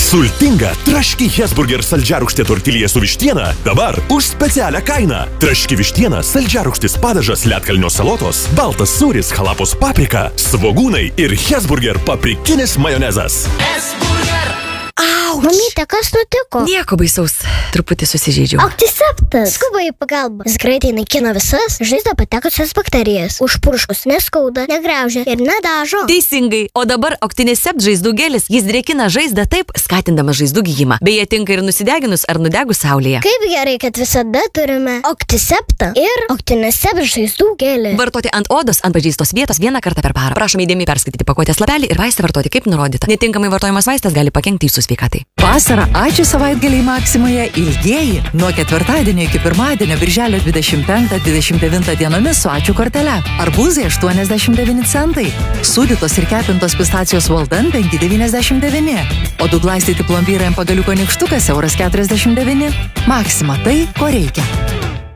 Sultinga traški Hesburger saldžiarūgštė tortilija su vištiena dabar už specialią kainą. Traški vištiena, saldžiarūgštis padažas, ledkalnio salotos, baltas sūris, halapos paprika, svogūnai ir Hesburger paprikinis majonezas. Auč! Mamytė, kas nutiko? Nieko baisaus, truputį susižeidžiau. Oktiseptas. Skuba į pagalbą. Jis greitai naikina visas žaizdą patekusias bakterijas. Užpurškus neskauda, negraužia ir nedažo. Teisingai, o dabar Octinisept žaizdų gelis, jis drėkina žaizdą taip, skatindamas žaizdų gijimą. Beje, tinka ir nusideginus ar nudegus saulėje. Kaip gerai, kad visada turime Octiseptą ir Octinisept žaizdų gelį. Vartoti ant odos, ant pažeistos vietos vieną kartą per parą. Prašome įdėmiai perskaityti pakuotės lapelį ir vaistą vartoti kaip nurodyta. Netinkamai vartojamas vaistas gali pakenkti jūsų sveikatai. Vasarą ačiū savaitgaliai Maksimoje ilgieji. Nuo ketvirtadienio iki pirmadienio birželio 25-29 dienomis su ačiū kortele. Arbūzai 89 centai. Sūdytos ir kepintos pistacijos Walden 5,99. O du glaistyti plombyrai ant pagaliuko nykštukas €49. Maksima tai, ko reikia.